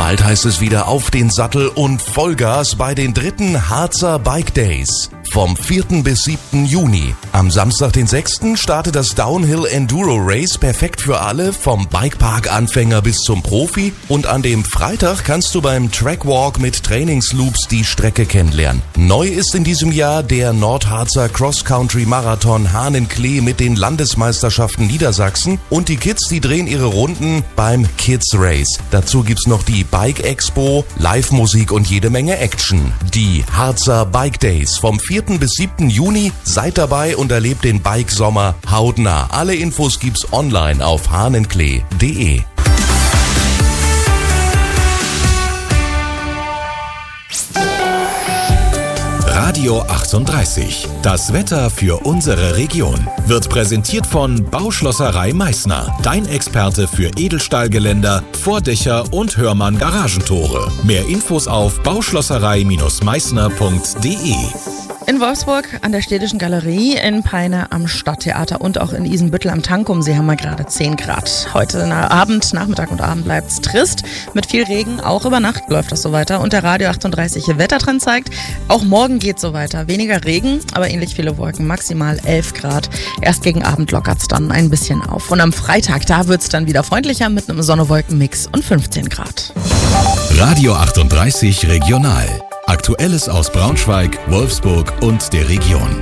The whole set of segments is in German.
Bald heißt es wieder auf den Sattel und Vollgas bei den 3. Harzer Bike Days. Vom 4. bis 7. Juni. Am Samstag, den 6. startet das Downhill Enduro Race, perfekt für alle, vom Bikepark-Anfänger bis zum Profi. Und an dem Freitag kannst du beim Trackwalk mit Trainingsloops die Strecke kennenlernen. Neu ist in diesem Jahr der Nordharzer Cross-Country-Marathon Hahnenklee mit den Landesmeisterschaften Niedersachsen. Und die Kids, die drehen ihre Runden beim Kids Race. Dazu gibt's noch die Bike Expo, Live-Musik und jede Menge Action. Die Harzer Bike Days vom 4. bis 7. Juni. Seid dabei und erlebt den Bike-Sommer hautnah. Alle Infos gibt's online auf hahnenklee.de. Radio 38. Das Wetter für unsere Region wird präsentiert von Bauschlosserei Meißner. Dein Experte für Edelstahlgeländer, Vordächer und Hörmann Garagentore. Mehr Infos auf bauschlosserei-meißner.de. In Wolfsburg an der Städtischen Galerie, in Peine am Stadttheater und auch in Isenbüttel am Tankum. Sie haben mal gerade 10 Grad. Heute Nachmittag und Abend bleibt es trist. Mit viel Regen, auch über Nacht läuft das so weiter. Und der Radio 38 Wettertrend zeigt, auch morgen geht so weiter. Weniger Regen, aber ähnlich viele Wolken, maximal 11 Grad. Erst gegen Abend lockert es dann ein bisschen auf. Und am Freitag, da wird es dann wieder freundlicher mit einem Sonne-Wolken-Mix und 15 Grad. Radio 38 Regional. Aktuelles aus Braunschweig, Wolfsburg und der Region.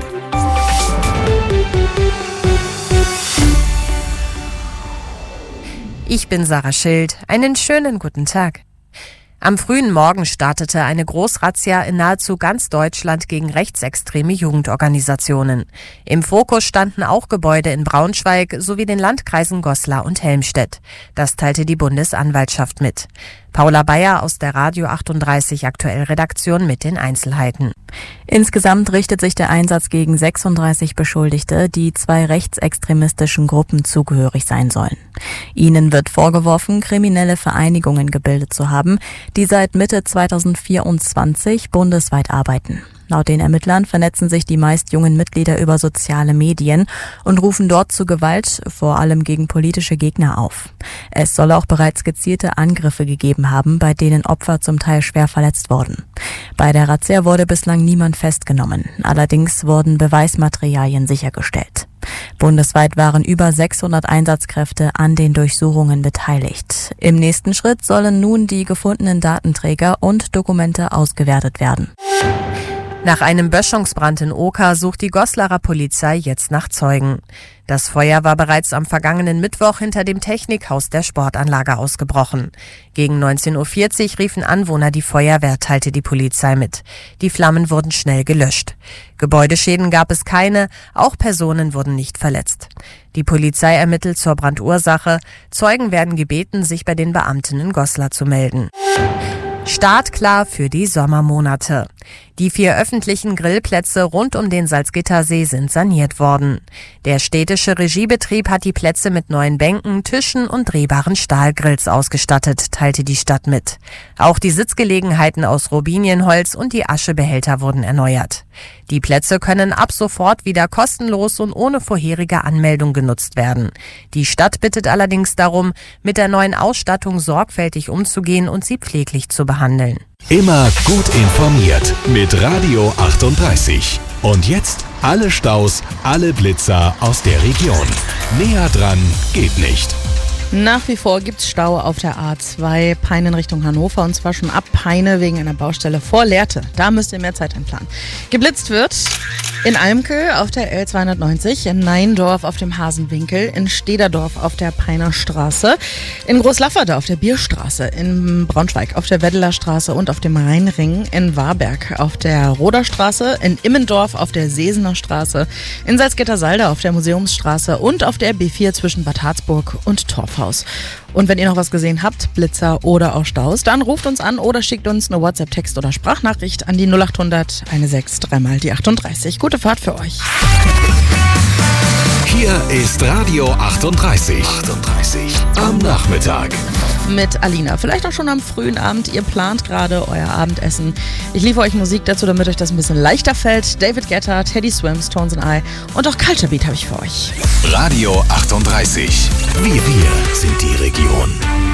Ich bin Sarah Schild. Einen schönen guten Tag. Am frühen Morgen startete eine Großrazzia in nahezu ganz Deutschland gegen rechtsextreme Jugendorganisationen. Im Fokus standen auch Gebäude in Braunschweig sowie den Landkreisen Goslar und Helmstedt. Das teilte die Bundesanwaltschaft mit. Paula Bayer aus der Radio 38 Aktuell-Redaktion mit den Einzelheiten. Insgesamt richtet sich der Einsatz gegen 36 Beschuldigte, die 2 rechtsextremistischen Gruppen zugehörig sein sollen. Ihnen wird vorgeworfen, kriminelle Vereinigungen gebildet zu haben, die seit Mitte 2024 bundesweit arbeiten. Laut den Ermittlern vernetzen sich die meist jungen Mitglieder über soziale Medien und rufen dort zu Gewalt, vor allem gegen politische Gegner, auf. Es soll auch bereits gezielte Angriffe gegeben haben, bei denen Opfer zum Teil schwer verletzt wurden. Bei der Razzia wurde bislang niemand festgenommen. Allerdings wurden Beweismaterialien sichergestellt. Bundesweit waren über 600 Einsatzkräfte an den Durchsuchungen beteiligt. Im nächsten Schritt sollen nun die gefundenen Datenträger und Dokumente ausgewertet werden. Nach einem Böschungsbrand in Oker sucht die Goslarer Polizei jetzt nach Zeugen. Das Feuer war bereits am vergangenen Mittwoch hinter dem Technikhaus der Sportanlage ausgebrochen. Gegen 19.40 Uhr riefen Anwohner die Feuerwehr, teilte die Polizei mit. Die Flammen wurden schnell gelöscht. Gebäudeschäden gab es keine, auch Personen wurden nicht verletzt. Die Polizei ermittelt zur Brandursache. Zeugen werden gebeten, sich bei den Beamten in Goslar zu melden. Startklar für die Sommermonate. Die 4 öffentlichen Grillplätze rund um den Salzgittersee sind saniert worden. Der städtische Regiebetrieb hat die Plätze mit neuen Bänken, Tischen und drehbaren Stahlgrills ausgestattet, teilte die Stadt mit. Auch die Sitzgelegenheiten aus Robinienholz und die Aschebehälter wurden erneuert. Die Plätze können ab sofort wieder kostenlos und ohne vorherige Anmeldung genutzt werden. Die Stadt bittet allerdings darum, mit der neuen Ausstattung sorgfältig umzugehen und sie pfleglich zu behandeln. Immer gut informiert mit Radio 38. Und jetzt alle Staus, alle Blitzer aus der Region. Näher dran geht nicht. Nach wie vor gibt's Stau auf der A2 Peine in Richtung Hannover, und zwar schon ab Peine wegen einer Baustelle vor Lehrte. Da müsst ihr mehr Zeit einplanen. Geblitzt wird in Almkel auf der L290, in Neindorf auf dem Hasenwinkel, in Stederdorf auf der Peiner Straße, in Großlafferde auf der Bierstraße, in Braunschweig auf der Weddeler Straße und auf dem Rheinring, in Warberg auf der Roder Straße, in Immendorf auf der Sesener Straße, in Salzgitter-Salda auf der Museumsstraße und auf der B4 zwischen Bad Harzburg und Torfhaus. Und wenn ihr noch was gesehen habt, Blitzer oder auch Staus, dann ruft uns an oder schickt uns eine WhatsApp-Text- oder Sprachnachricht an die 0800 16 3 die 38. Gute Fahrt für euch. Hier ist Radio 38. Am Nachmittag. Mit Alina. Vielleicht auch schon am frühen Abend. Ihr plant gerade euer Abendessen. Ich liefere euch Musik dazu, damit euch das ein bisschen leichter fällt. David Guetta, Teddy Swims, Tones and I und auch Culture Beat habe ich für euch. Radio 38. Wir sind die Region.